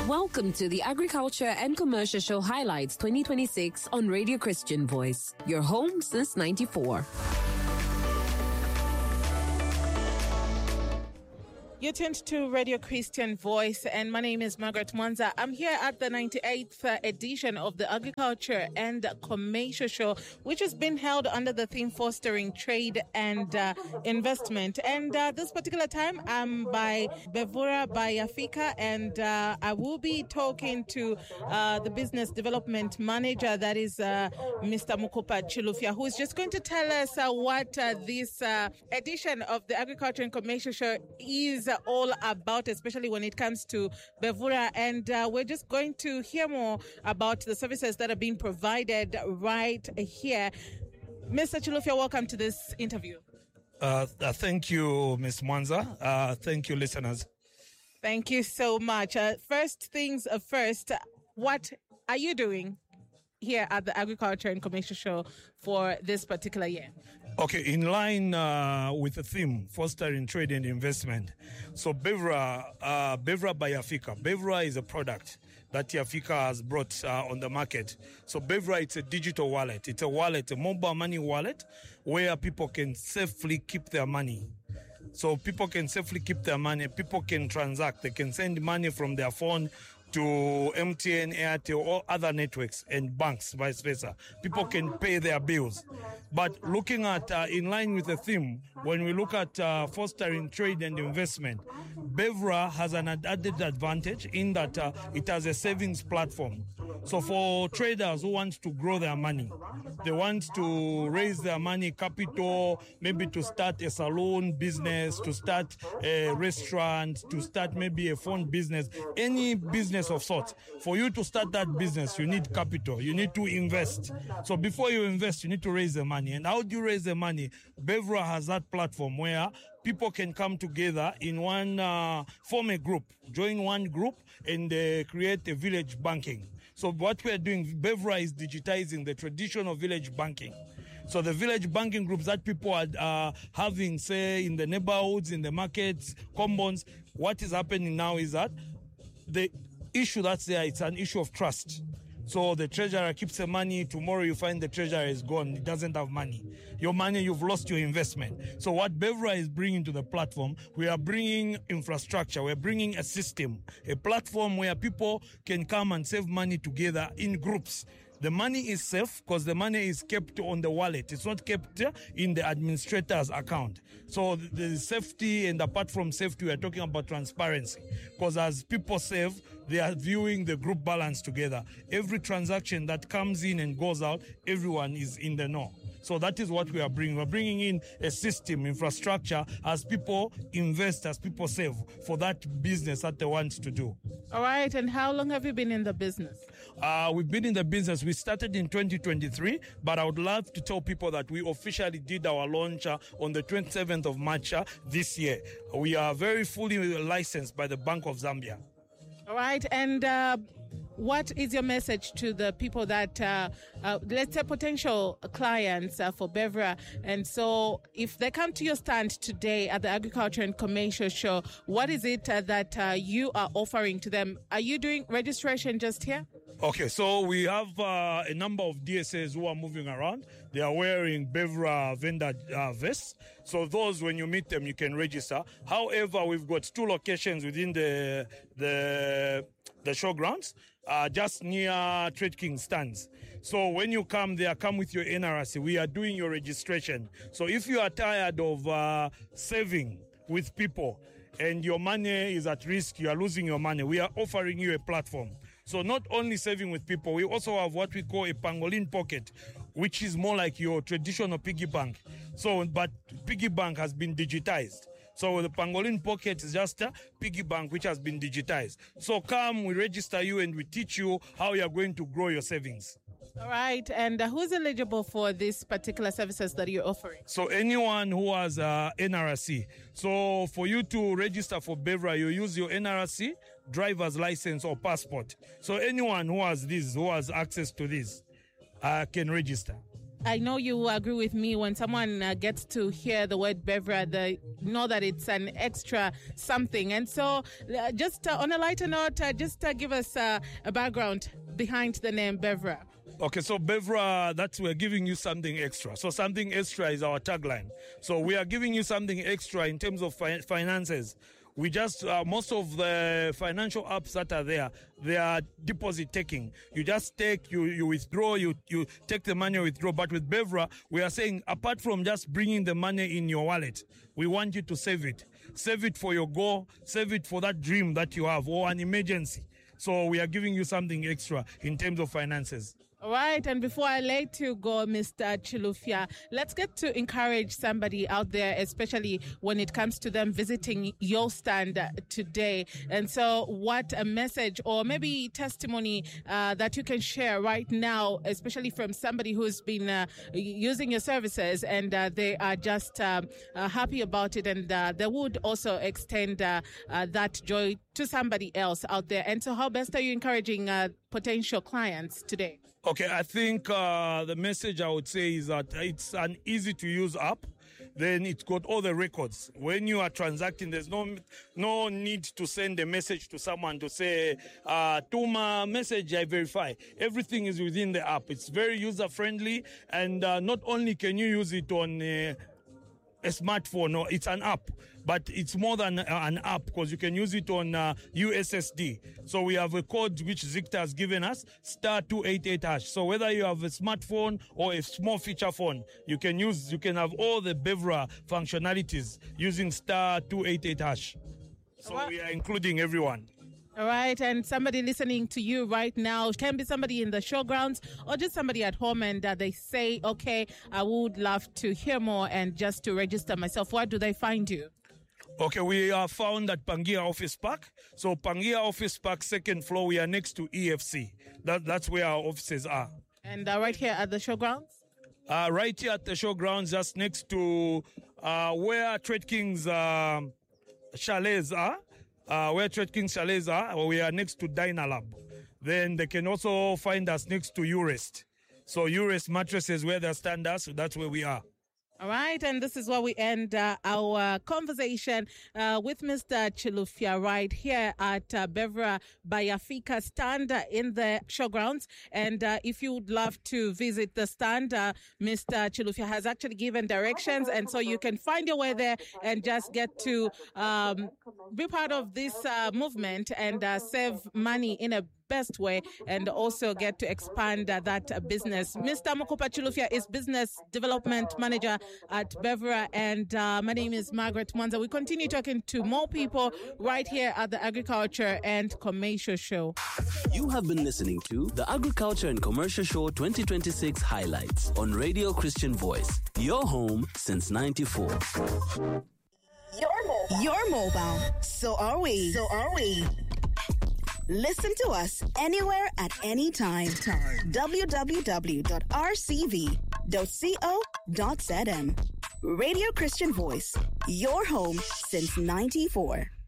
Welcome to the Agriculture and Commercial Show Highlights 2026 on Radio Christian Voice, your home since 94. You're tuned to Radio Christian Voice, and my name is Margaret Mwanza. I'm here at the 98th edition of the Agriculture and Commercial Show, which has been held under the theme Fostering Trade and Investment. And this particular time, I'm by Bevura Bayafika, and I will be talking to the Business Development Manager, that is Mr. Mukupa Chilufya, who is just going to tell us what this edition of the Agriculture and Commercial Show is all about, especially when it comes to Bevura. And we're just going to hear more about the services that are being provided right here. Mr. Chilufya, welcome to this interview. Thank you, Ms. Mwanza. Thank you, listeners. Thank you so much. First things first, what are you doing here at the Agriculture and Commercial Show for this particular year? Okay, in line with the theme, Fostering Trade and Investment. So Bevura Bayafika. Bevura is a product that Yafika has brought on the market. So Bevura, it's a digital wallet. It's a wallet, a mobile money wallet, where people can safely keep their money. So people can safely keep their money. People can transact. They can send money from their phone to MTN, Airtel, or other networks and banks, vice versa. People can pay their bills. But looking at, in line with the theme, when we look at fostering trade and investment, Bevura has an added advantage in that it has a savings platform. So for traders who want to grow their money, they want to raise their money capital, maybe to start a salon business, to start a restaurant, to start maybe a phone business, any business of sorts. For you to start that business, you need capital. You need to invest. So before you invest, you need to raise the money. And how do you raise the money? Bevura has that platform where people can come together in one, form a group, join one group, and create a village banking. So what we are doing, Bevura is digitizing the traditional village banking. So the village banking groups that people are having, say, in the neighborhoods, in the markets, commons, what is happening now is that the issue that's there, it's an issue of trust. So the treasurer keeps the money. Tomorrow you find the treasurer is gone. He doesn't have money. Your money, you've lost your investment. So what Bevura is bringing to the platform, we are bringing infrastructure. We're bringing a system, a platform where people can come and save money together in groups. The money is safe because the money is kept on the wallet. It's not kept in the administrator's account. So the safety, and apart from safety, we are talking about transparency. Because as people save, they are viewing the group balance together. Every transaction that comes in and goes out, everyone is in the know. So that is what we are bringing. We're bringing in a system, infrastructure, as people invest, as people save for that business that they want to do. All right. And how long have you been in the business? We've been in the business. We started in 2023, but I would love to tell people that we officially did our launch on the 27th of March this year. We are very fully licensed by the Bank of Zambia. All right. And what is your message to the people that, let's say, potential clients for Bevura? And so if they come to your stand today at the Agriculture and Commercial Show, what is it that you are offering to them? Are you doing registration just here? Okay, so we have a number of DSAs who are moving around. They are wearing Bevura vendor vests. So those, when you meet them, you can register. However, we've got 2 locations within the showgrounds, just near Trade King stands. So when you come there, come with your NRC. We are doing your registration. So if you are tired of saving with people and your money is at risk, you are losing your money, we are offering you a platform. So not only saving with people, we also have what we call a pangolin pocket, which is more like your traditional piggy bank. So, but piggy bank has been digitized. So the pangolin pocket is just a piggy bank which has been digitized. So come, we register you and we teach you how you are going to grow your savings. All right. And who's eligible for these particular services that you're offering? So anyone who has NRC. So for you to register for Bevura, you use your NRC, driver's license or passport. So anyone who has this, who has access to this, can register. I know you agree with me when someone gets to hear the word Bevra, they know that it's an extra something. And so just on a lighter note, just give us a background behind the name Bevra. Okay, so Bevra, we're giving you something extra. So something extra is our tagline. So we are giving you something extra in terms of finances. We just, most of the financial apps that are there, they are deposit taking. You just take, you withdraw, you take the money, withdraw. But with Bevra, we are saying, apart from just bringing the money in your wallet, we want you to save it. Save it for your goal, save it for that dream that you have or an emergency. So we are giving you something extra in terms of finances. All right, and before I let you go, Mr. Chilufya, let's get to encourage somebody out there, especially when it comes to them visiting your stand today. And so what a message or maybe testimony that you can share right now, especially from somebody who's been using your services and they are just happy about it, and they would also extend that joy to somebody else out there. And so how best are you encouraging potential clients today? Okay, I think the message I would say is that it's an easy-to-use app. Then it's got all the records. When you are transacting, there's no need to send a message to someone to say, Tuma message, I verify. Everything is within the app. It's very user-friendly, and not only can you use it on a smartphone, no, it's an app, but it's more than an app because you can use it on USSD. So we have a code which Zicta has given us, *288#. So whether you have a smartphone or a small feature phone, you can have all the Bevra functionalities using *288#. So we are including everyone. All right, and somebody listening to you right now can be somebody in the showgrounds or just somebody at home, and they say, okay, I would love to hear more and just to register myself. Where do they find you? Okay, we are found at Pangia Office Park. So Pangia Office Park, second floor, we are next to EFC. That's where our offices are. And right here at the showgrounds? Right here at the showgrounds, just next to where Trade King's chalets are. We are next to Dynalab. Then they can also find us next to Urest. So Urest mattresses where they stand us, so that's where we are. All right, and this is where we end our conversation with Mr. Chilufya right here at Bevra Bayafika stand in the showgrounds. And if you would love to visit the stand, Mr. Chilufya has actually given directions, and so you can find your way there and just get to be part of this movement and save money in a best way and also get to expand that business. Mr. Mukupa Chilufya is Business Development Manager at Bevra, and my name is Margaret Mwanza. We continue talking to more people right here at the Agriculture and Commercial Show. You have been listening to the Agriculture and Commercial Show 2026 highlights on Radio Christian Voice, your home since 94. You're mobile. So are we. Listen to us anywhere at any time. www.rcv.co.zm. Radio Christian Voice, your home since 94.